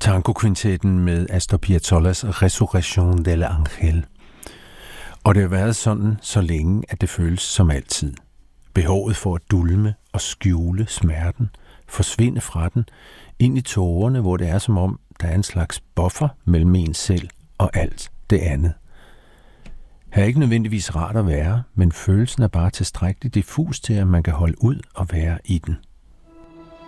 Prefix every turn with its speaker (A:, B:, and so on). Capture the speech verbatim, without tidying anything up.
A: Tango-kvintetten med Astor Piazzollas Resurrection del Ángel. Og det har været sådan så længe, at det føles som altid. Behovet for at dulme og skjule smerten, forsvinde fra den, ind i tårerne, hvor det er som om, der er en slags buffer mellem en selv og alt det andet. Her er ikke nødvendigvis rart at være, men følelsen er bare tilstrækkeligt diffus til, at man kan holde ud og være i den.